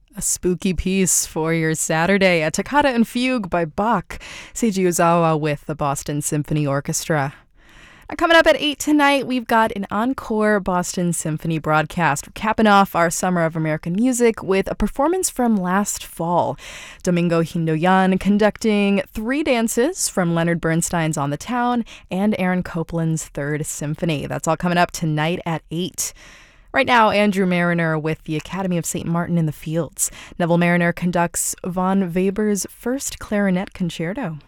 A spooky piece for your Saturday, a Toccata and Fugue by Bach, Seiji Ozawa with the Boston Symphony Orchestra. Coming up at 8 tonight, we've got an encore Boston Symphony broadcast. We're capping off our Summer of American Music with a performance from last fall. Domingo Hindoyan conducting three dances from Leonard Bernstein's On the Town and Aaron Copland's Third Symphony. That's all coming up tonight at 8. Right now, Andrew Mariner with the Academy of St. Martin in the Fields. Neville Mariner conducts von Weber's first clarinet concerto.